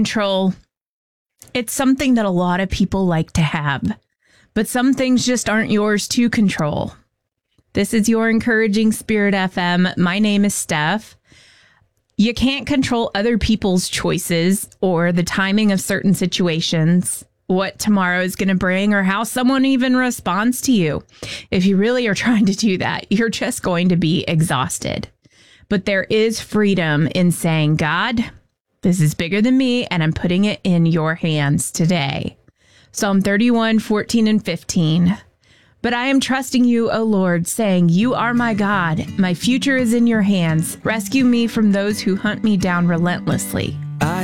control, it's something that a lot of people like to have, but some things just aren't yours to control. This is your Encouraging Spirit FM. My name is Steph. You can't control other people's choices or the timing of certain situations, what tomorrow is going to bring, or how someone even responds to you. If you really are trying to do that, you're just going to be exhausted. But there is freedom in saying, God, this is bigger than me, and I'm putting it in your hands today. Psalm 31, 14 and 15. But I am trusting you, O Lord, saying, you are my God. My future is in your hands. Rescue me from those who hunt me down relentlessly.